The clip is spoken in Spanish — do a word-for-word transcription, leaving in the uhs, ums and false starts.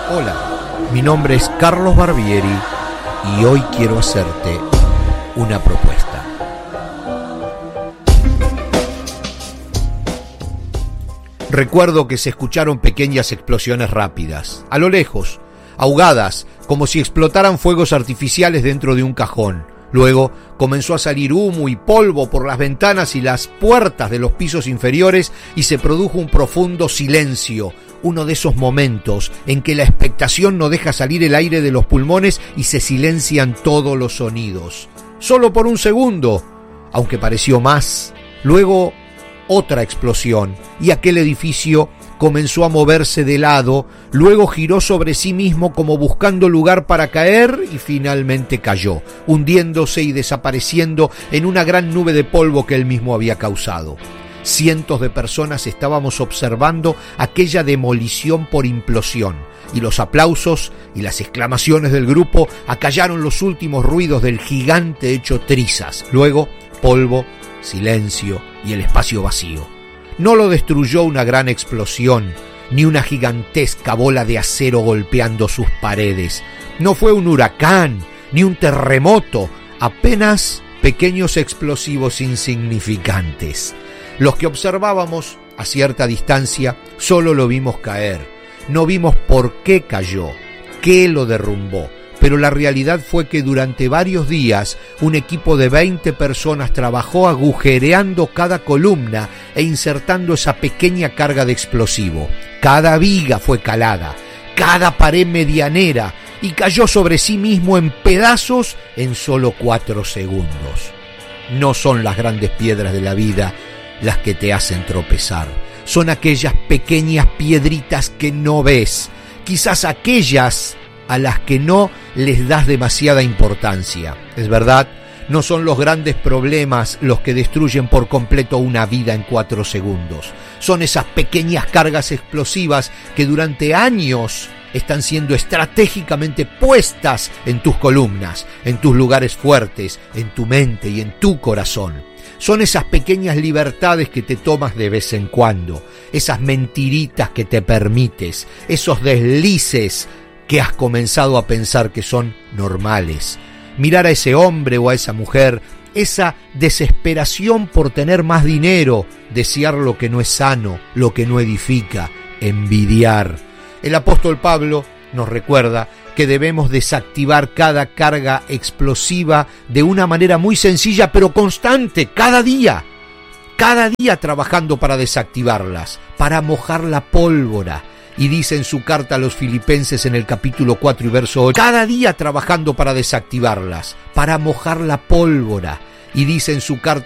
Hola, mi nombre es Carlos Barbieri y hoy quiero hacerte una propuesta. Recuerdo que se escucharon pequeñas explosiones rápidas, a lo lejos, ahogadas, como si explotaran fuegos artificiales dentro de un cajón. Luego comenzó a salir humo y polvo por las ventanas y las puertas de los pisos inferiores y se produjo un profundo silencio, uno de esos momentos en que la expectación no deja salir el aire de los pulmones y se silencian todos los sonidos. Solo por un segundo, aunque pareció más. Luego otra explosión y aquel edificio comenzó a moverse de lado, luego giró sobre sí mismo como buscando lugar para caer y finalmente cayó, hundiéndose y desapareciendo en una gran nube de polvo que él mismo había causado. Cientos de personas estábamos observando aquella demolición por implosión, y los aplausos y las exclamaciones del grupo acallaron los últimos ruidos del gigante hecho trizas. Luego, polvo, silencio y el espacio vacío. No lo destruyó una gran explosión, ni una gigantesca bola de acero golpeando sus paredes. No fue un huracán, ni un terremoto, apenas pequeños explosivos insignificantes. Los que observábamos a cierta distancia solo lo vimos caer. No vimos por qué cayó, qué lo derrumbó. Pero la realidad fue que durante varios días un equipo de veinte personas trabajó agujereando cada columna e insertando esa pequeña carga de explosivo. Cada viga fue calada, cada pared medianera, y cayó sobre sí mismo en pedazos en solo cuatro segundos. No son las grandes piedras de la vida las que te hacen tropezar, son aquellas pequeñas piedritas que no ves, quizás aquellas a las que no les das demasiada importancia. Es verdad, no son los grandes problemas los que destruyen por completo una vida en cuatro segundos. Son esas pequeñas cargas explosivas que durante años están siendo estratégicamente puestas en tus columnas, en tus lugares fuertes, en tu mente y en tu corazón. Son esas pequeñas libertades que te tomas de vez en cuando, esas mentiritas que te permites, esos deslices que has comenzado a pensar que son normales. Mirar a ese hombre o a esa mujer, esa desesperación por tener más dinero, desear lo que no es sano, lo que no edifica, envidiar. El apóstol Pablo nos recuerda que debemos desactivar cada carga explosiva de una manera muy sencilla pero constante, cada día. Cada día trabajando para desactivarlas, para mojar la pólvora. Y dice en su carta a los Filipenses en el capítulo cuatro y verso ocho, cada día trabajando para desactivarlas, para mojar la pólvora. Y dice en su carta